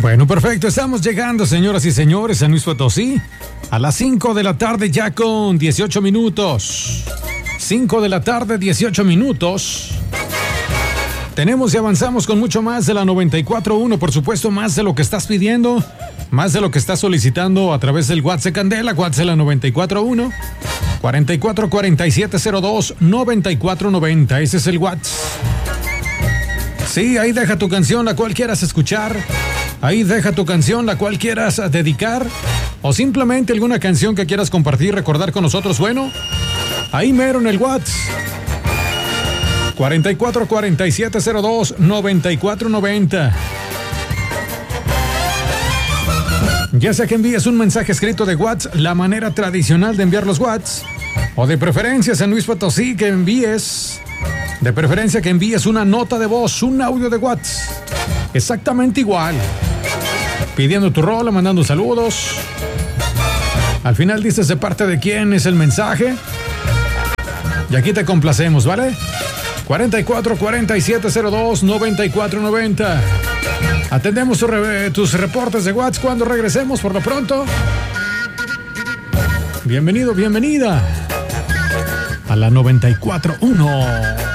Bueno, perfecto. Estamos llegando, señoras y señores, a San Luis Potosí. A las 5 de la tarde ya con 18 minutos. 5 de la tarde, 18 minutos. Tenemos y avanzamos con mucho más de la 94.1. Por supuesto, más de lo que estás pidiendo. Más de lo que estás solicitando a través del WhatsApp de Candela. WhatsApp de la 94.1. 444702-9490. Ese es el WhatsApp. Sí, ahí deja tu canción, la cual quieras escuchar. Ahí deja tu canción, la cual quieras dedicar. O simplemente alguna canción que quieras compartir, recordar con nosotros. Bueno, ahí mero en el WhatsApp. 444702-9490. Ya sea que envíes un mensaje escrito de WhatsApp, la manera tradicional de enviar los WhatsApp. O de preferencia, San Luis Potosí, que envíes... De preferencia que envíes una nota de voz, un audio de WhatsApp. Exactamente igual. Pidiendo tu rola, mandando saludos. Al final dices de parte de quién es el mensaje. Y aquí te complacemos, ¿vale? 444702-9490. Atendemos tus reportes de WhatsApp cuando regresemos. Por lo pronto, bienvenido, bienvenida a la 94.1.